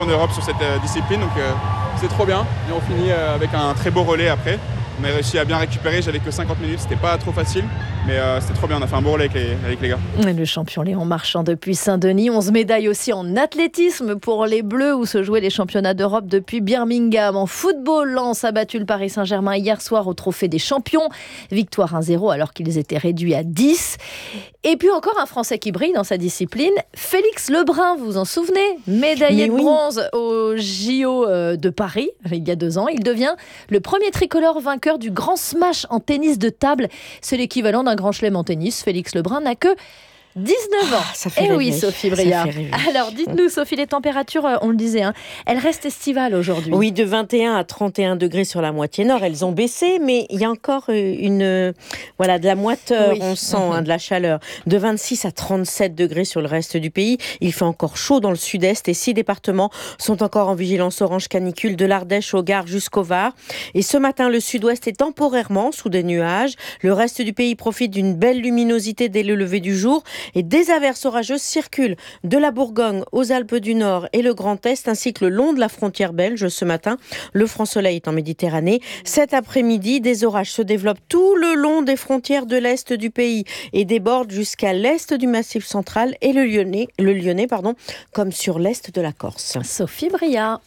En Europe sur cette discipline, donc c'est trop bien. Et on finit avec un très beau relais après. On a réussi à bien récupérer, j'avais que 50 minutes, c'était pas trop facile, mais c'était trop bien, on a fait un beau relais avec les gars. Le champion Léon Marchand depuis Saint-Denis, 11 médailles aussi en athlétisme pour les Bleus où se jouaient les championnats d'Europe depuis Birmingham. En football, Lens a battu le Paris Saint-Germain hier soir au Trophée des Champions. Victoire 1-0 alors qu'ils étaient réduits à 10. Et puis encore un Français qui brille dans sa discipline, Félix Lebrun, vous vous en souvenez ? Médaillé de bronze au JO de Paris il y a 2 ans. Il devient le premier tricolore vainqueur du grand smash en tennis de table. C'est l'équivalent d'un grand chelem en tennis. Félix Lebrun n'a que 19 ans. Ça fait Eh rêver. oui, Sophie Briard. Ça fait rêver. Alors, dites-nous, Sophie, les températures, on le disait, elles restent estivales aujourd'hui. Oui, de 21 à 31 degrés sur la moitié nord. Elles ont baissé, mais il y a encore de la moiteur, on sent de la chaleur. De 26 à 37 degrés sur le reste du pays. Il fait encore chaud dans le sud-est et 6 départements sont encore en vigilance orange canicule, de l'Ardèche au Gard jusqu'au Var. Et ce matin, le sud-ouest est temporairement sous des nuages. Le reste du pays profite d'une belle luminosité dès le lever du jour. Et des averses orageuses circulent de la Bourgogne aux Alpes du Nord et le Grand Est, ainsi que le long de la frontière belge ce matin. Le franc soleil est en Méditerranée. Cet après-midi, des orages se développent tout le long des frontières de l'Est du pays et débordent jusqu'à l'Est du Massif central et le Lyonnais, comme sur l'Est de la Corse. Sophie Briard.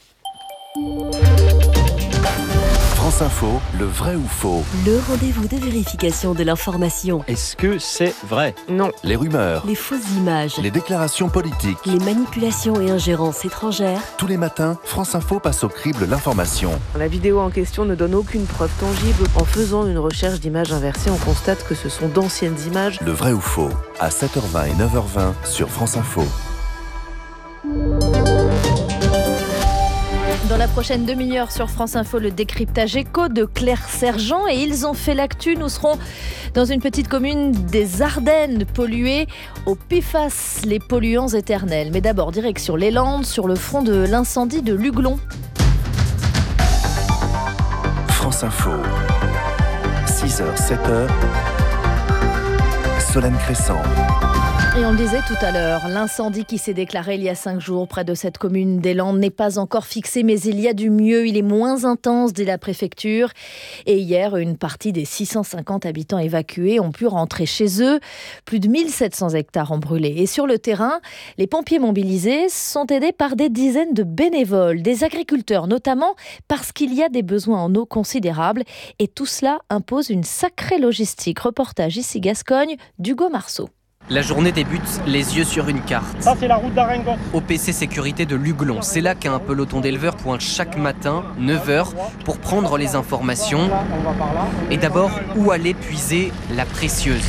France Info, le vrai ou faux? Le rendez-vous de vérification de l'information. Est-ce que c'est vrai? Non. Les rumeurs, Les fausses images, les déclarations politiques. les manipulations et ingérences étrangères. Tous les matins, France Info passe au crible l'information. La vidéo en question ne donne aucune preuve tangible. En faisant une recherche d'images inversées, on constate que ce sont d'anciennes images. Le vrai ou faux, à 7h20 et 9h20 sur France Info. Dans la prochaine demi-heure sur France Info, le décryptage éco de Claire Sergent. Et ils ont fait l'actu. Nous serons dans une petite commune des Ardennes, polluée au PFAS, les polluants éternels. Mais d'abord, direction les Landes, sur le front de l'incendie de Luglon. France Info, 6h, 7h, Solène Crescent. Et on le disait tout à l'heure, l'incendie qui s'est déclaré il y a 5 jours près de cette commune des Landes n'est pas encore fixé, mais il y a du mieux. Il est moins intense, dit la préfecture. Et hier, une partie des 650 habitants évacués ont pu rentrer chez eux. Plus de 1700 hectares ont brûlé. Et sur le terrain, les pompiers mobilisés sont aidés par des dizaines de bénévoles, des agriculteurs notamment, parce qu'il y a des besoins en eau considérables. Et tout cela impose une sacrée logistique. Reportage ici Gascogne d'Hugo Marceau. La journée débute les yeux sur une carte. Ça, c'est la route d'Arengon. OPC Sécurité de Luglon. C'est là qu'un peloton d'éleveurs pointe chaque matin, 9h, pour prendre les informations. Et d'abord, où aller puiser la précieuse.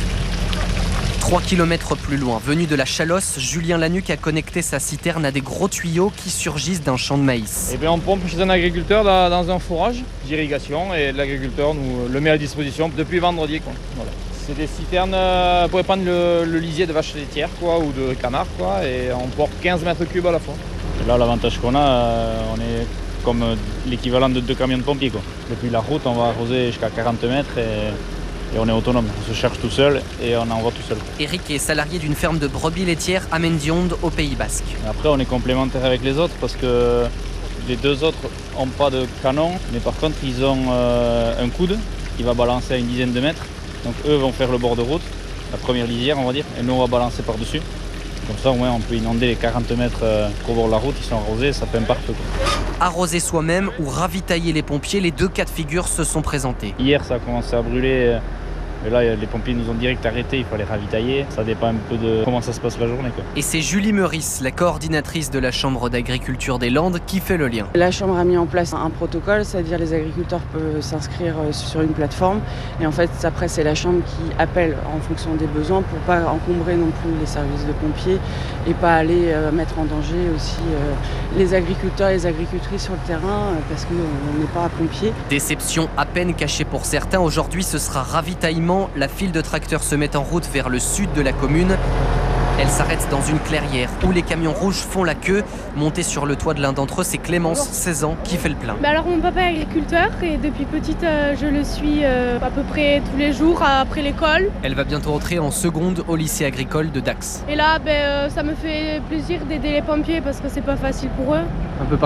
3 km plus loin, venu de la Chalosse, Julien Lanuc a connecté sa citerne à des gros tuyaux qui surgissent d'un champ de maïs. Et bien, on pompe chez un agriculteur dans un forage d'irrigation et l'agriculteur nous le met à disposition depuis vendredi. Voilà. C'est des citernes, vous pouvez prendre le lisier de vache laitière ou de canard et on porte 15 mètres cubes à la fois. Et là, l'avantage qu'on a, on est comme l'équivalent de 2 camions de pompiers. Depuis la route, on va arroser jusqu'à 40 mètres et on est autonome. On se cherche tout seul et on envoie tout seul. Eric est salarié d'une ferme de brebis laitières à Mendionde, au Pays Basque. Et après, on est complémentaires avec les autres parce que les 2 autres n'ont pas de canon, mais par contre, ils ont un coude qui va balancer à une dizaine de mètres. Donc eux vont faire le bord de route, la première lisière on va dire, et nous on va balancer par-dessus. Comme ça au moins on peut inonder les 40 mètres au bord de la route, ils sont arrosés, ça fait un parfait. Arroser soi-même ou ravitailler les pompiers, les 2 cas de figure se sont présentés. Hier ça a commencé à brûler, et là les pompiers nous ont direct arrêté, il fallait ravitailler. Ça dépend un peu de comment ça se passe la journée. Et c'est Julie Meurice, la coordinatrice de la Chambre d'agriculture des Landes, qui fait le lien. La Chambre a mis en place un protocole, c'est-à-dire les agriculteurs peuvent s'inscrire sur une plateforme. Et en fait, après, c'est la Chambre qui appelle en fonction des besoins pour pas encombrer non plus les services de pompiers et pas aller mettre en danger aussi les agriculteurs et les agricultrices sur le terrain parce qu'on n'est pas pompiers. Déception à peine cachée pour certains. Aujourd'hui, ce sera ravitaillement. La file de tracteurs se met en route vers le sud de la commune. Elle s'arrête dans une clairière où les camions rouges font la queue. Montée sur le toit de l'un d'entre eux, c'est Clémence, 16 ans, qui fait le plein. Alors mon papa est agriculteur et depuis petite je le suis à peu près tous les jours après l'école. Elle va bientôt entrer en seconde au lycée agricole de Dax. Et là ça me fait plaisir d'aider les pompiers parce que c'est pas facile pour eux. un peu